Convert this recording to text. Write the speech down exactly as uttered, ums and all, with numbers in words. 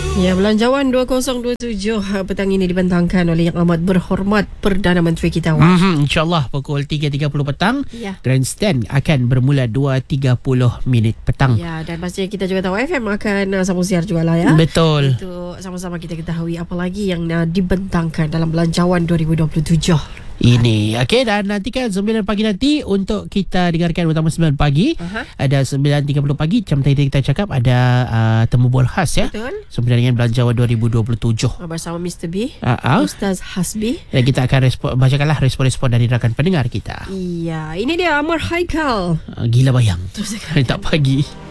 Ya, Belanjawan dua ribu dua puluh tujuh petang ini dibentangkan oleh Yang Amat Berhormat Perdana Menteri kita. Mm-hmm, InsyaAllah pukul tiga tiga puluh petang, ya. Grandstand akan bermula dua tiga puluh minit petang. Ya, dan pastinya kita juga tahu F M akan uh, sambung siar juga lah ya. Betul. Untuk sama-sama kita ketahui apa lagi yang uh, dibentangkan dalam Belanjawan dua ribu dua puluh tujuh. Ini okey, dan nantikan sembilan pagi nanti untuk kita dengarkan utama sembilan pagi. Aha. Ada sembilan tiga puluh pagi macam tadi kita cakap ada uh, temu bola khas ya. Betul. Sempena dengan Belanjawan dua ribu dua puluh tujuh Bersama Mister B, uh-huh. Ustaz Hasbi. Dan kita akan respon, bacakanlah respon-respon dari rakan pendengar kita. Iya, ini dia Amar Haikal. Uh, gila bayang. Terus tak pagi.